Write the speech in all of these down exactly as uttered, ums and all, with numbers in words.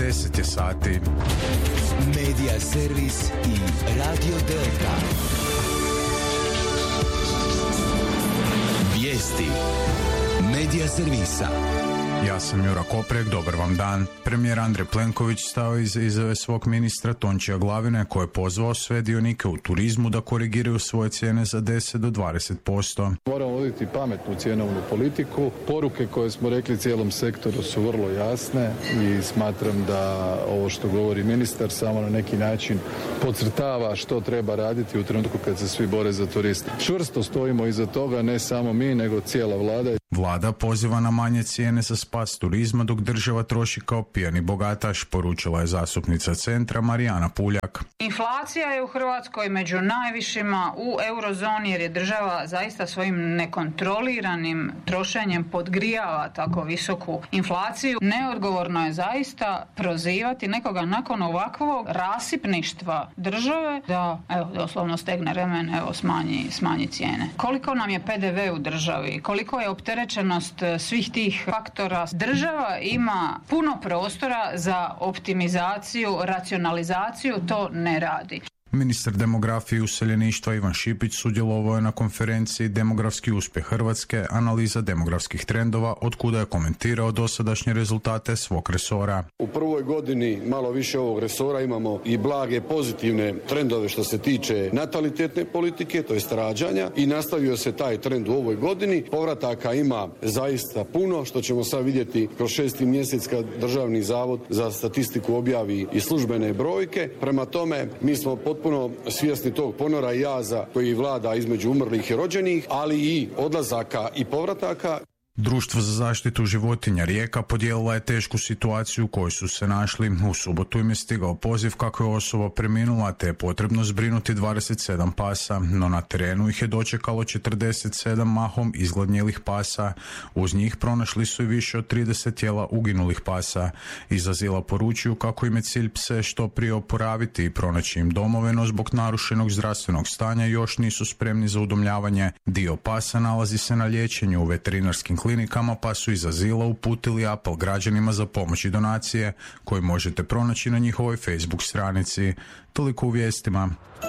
deset je sati. Medija servis i Radio Delta. Vijesti Medija servisa. Ja sam Jura Koprek, dobar vam dan. Premijer Andrej Plenković stao iz izjave svog ministra Tončija Glavine, koji je pozvao sve dionike u turizmu da korigiraju svoje cijene za deset do dvadeset posto. Moramo voditi pametnu cjenovnu politiku. Poruke koje smo rekli cijelom sektoru su vrlo jasne i smatram da ovo što govori ministar samo na neki način podcrtava što treba raditi u trenutku kad se svi bore za turiste. Čvrsto stojimo iza toga, ne samo mi, nego cijela vlada. Vlada poziva na manje cijene za spas turizma, dok država troši kao pijani bogataš, poručila je zastupnica Centra Marijana Puljak. Inflacija je u Hrvatskoj među najvišima u eurozoni jer je država zaista svojim nekontroliranim trošenjem podgrijava tako visoku inflaciju. Neodgovorno je zaista prozivati nekoga nakon ovakvog rasipništva države da, evo, doslovno stegne remen, evo, smanji, smanji cijene. Koliko nam je P D V u državi, koliko je opterećenost svih tih faktora. Država ima puno prostora za optimizaciju, racionalizaciju, to ne radi. Ministar demografije i useljeništva Ivan Šipić sudjelovao je na konferenciji Demografski uspjeh Hrvatske, analiza demografskih trendova, od kuda je komentirao dosadašnje rezultate svog resora. U prvoj godini malo više ovog resora imamo i blage pozitivne trendove što se tiče natalitetne politike, to jest rađanja, i nastavio se taj trend u ovoj godini. Povrataka ima zaista puno, što ćemo sad vidjeti kroz šesti mjesec kad Državni zavod za statistiku objavi i službene brojke. Prema tome, mi smo potpuno svjesni tog ponora i jaza koji vlada između umrlih i rođenih, ali i odlazaka i povrataka. Društvo za zaštitu životinja Rijeka podijelila je tešku situaciju u kojoj su se našli. U subotu im je stigao poziv kako je osoba preminula, te je potrebno zbrinuti dvadeset sedam pasa, no na terenu ih je dočekalo četrdeset sedam mahom izgladnjelih pasa. Uz njih pronašli su i više od trideset tijela uginulih pasa. Iz azila poručuju kako im je cilj pse što prije oporaviti i pronaći im domove, no zbog narušenog zdravstvenog stanja još nisu spremni za udomljavanje. Dio pasa nalazi se na liječenju u veterinarskim klinikama, pa su iz azila uputili apel građanima za pomoć i donacije koje možete pronaći na njihovoj Facebook stranici. Toliko u vijestima.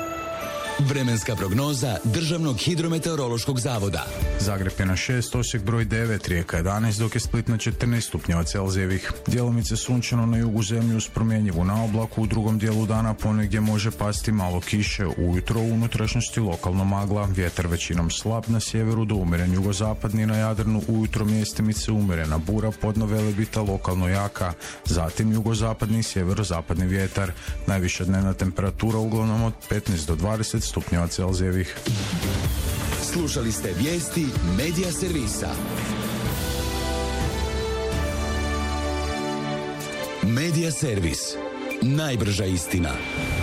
Vremenska prognoza Državnog hidrometeorološkog zavoda. Zagreb je na šest, Osijek broj devet, Rijeka jedanaest, dok je Split na četrnaest stupnjeva Celzijevih. Djelomice sunčano na jugu zemlje uz promjenjivu na oblaku, u drugom dijelu dana ponegdje može pasti malo kiše, ujutro u unutrašnjosti lokalno magla, vjetar većinom slab, na sjeveru do umjeren jugozapadni, na Jadranu ujutro mjestimice umjerena bura, podno Velebita lokalno jaka, zatim jugozapadni i sjeverozapadni vjetar. Najviša dnevna temperatura uglavnom od petnaest do dvadeset stupnjeva Celzijevih. Slušali ste vijesti Medija servisa. Medija servis. Najbrža istina.